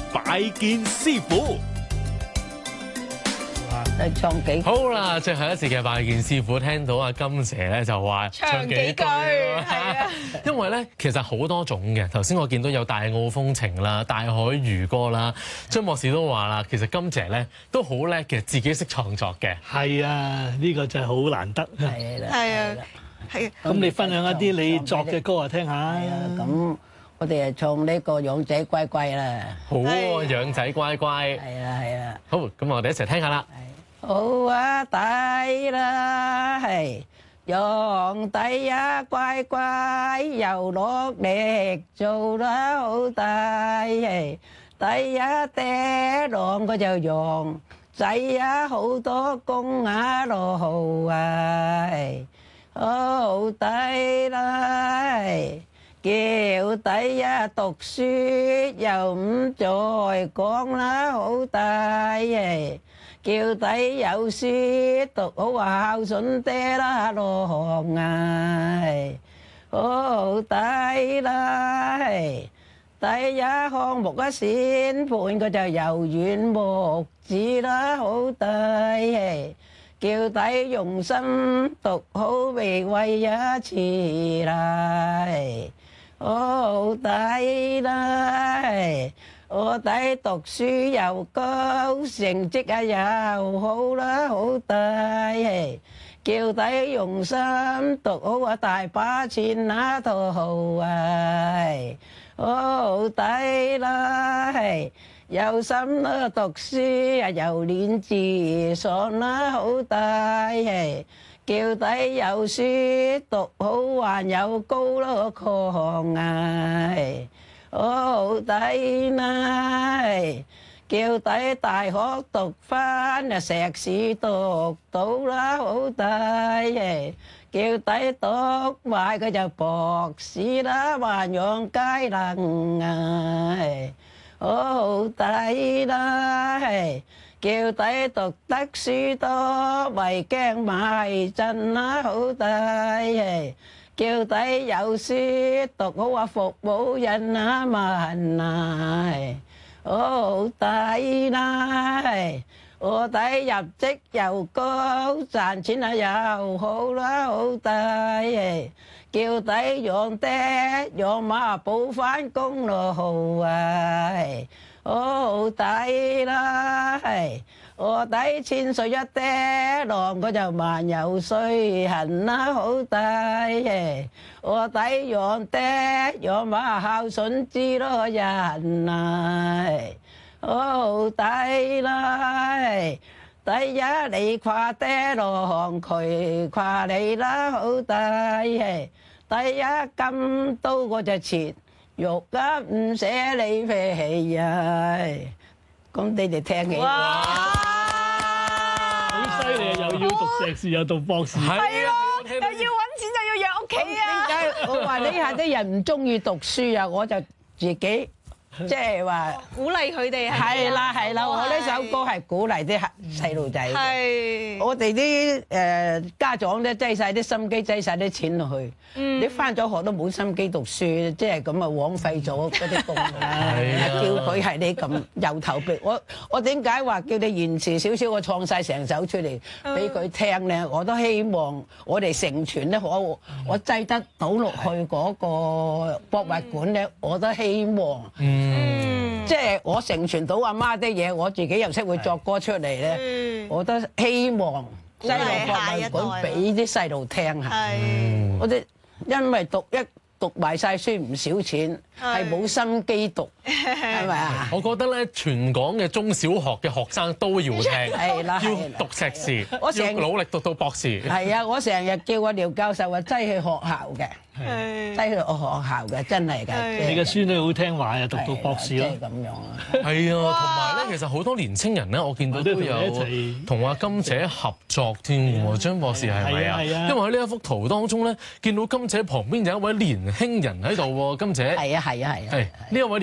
拜見師傅。 嚟唱幾句好啦，最後一節嘅拜見師傅，聽到阿金姐咧就話唱幾句，係啊， 因為咧其實好多種嘅。頭先我見到有大澳風情啦、大海漁歌啦，張博士都話啦，其實金姐咧都好叻嘅，自己識創作嘅。 係啊，呢個真係好難得。 係啦， 係啊，係啊。 咁你分享一啲你作嘅歌啊，聽下。 係啊，咁我哋係唱呢個養仔乖乖啦。 好喎，養仔乖乖。 係啊，係啊。 好，咁我哋一齊聽下啦。 好啊，弟啦，係養弟呀，乖乖又落力做啦，好弟係弟呀，爹郎個就養仔呀，好多工啊咯好啊，好弟啦，叫弟呀讀書又唔再講啦，好弟叫弟有書讀好啊，孝順爹啦咯啊，好弟啦，弟呀項目啊先判個就柔軟木子啦，好弟叫弟用心讀好未為一次啦，好弟啦。我弟讀書又高，成績啊又好啦，好弟叫弟用心讀好啊，大把錢那套好啊，好弟啦，有心啦讀書啊，又練字上啦，好弟叫弟有書讀好還有高咯項啊。好弟啦，叫弟大學讀返啊，碩士讀到啦，好弟叫弟讀埋佢就博士啦，還養佳能啊，好弟啦，叫弟讀得書多，咪驚賣陣啦，好弟叫弟有書讀好啊，服務人啊問啊，好弟啦，我弟入職又高，賺錢啊又好啦，好弟叫弟養爹養媽補返工咯好啊，好弟啦，我弟千歲一爹郎，我就萬有歲痕啦，好弟我弟養爹養媽孝順之咯人啊，好弟啦，弟呀你誇爹郎，佢誇你啦，好弟弟呀咁多我就切肉啊唔捨你肥呀，咁你哋聽起。 好犀利啊！又要讀碩士又讀博士， 係咯，又要揾錢就要養屋企啊！ 點解我話呢下啲人唔中意讀書啊？我就自己即係話鼓勵佢哋係啦係啦，我呢首歌係鼓勵啲細路仔。 係我哋啲家長咧擠晒啲心機，擠晒啲錢落去。你翻咗學都冇心機讀書，即係咁啊枉費咗嗰啲功啦。叫佢係你咁由頭俾我點解話叫你延遲少少，我創晒成首出嚟俾佢聽咧？我都希望我哋成傳咧，我擠得到落去嗰個博物館咧，我都希望。即係我成傳到阿媽啲嘢，我自己又識會作歌出嚟咧，我都希望擠落博物館俾啲細路聽下。我哋因為讀埋晒書唔少錢，係冇心機讀，係咪啊？ 我覺得咧，全港嘅中小學嘅學生都要聽， 係啦， 要讀碩士，要努力讀到博士。 係啊，我成日叫我廖教授話擠去學校嘅。擠去我學校嘅，真係㗎。 你嘅孫女好聽話啊，讀到博士咯。 即係咁樣啊。 係啊，同埋咧，其實好多年青人咧，我見到都有同阿金姐合作添喎。張博士係咪啊？因為喺呢一幅圖當中咧，見到金姐旁邊有一位年輕人喺度喎，金姐。 係啊係啊係啊。 係呢一位。